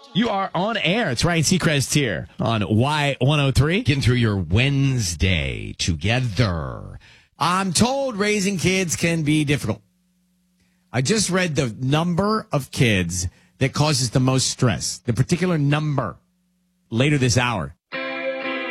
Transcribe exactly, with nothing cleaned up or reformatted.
You are on air. It's Ryan Seacrest here on Y one oh three. Getting through your Wednesday together. I'm told raising kids can be difficult. I just read the number of kids that causes the most stress, the particular number later this hour.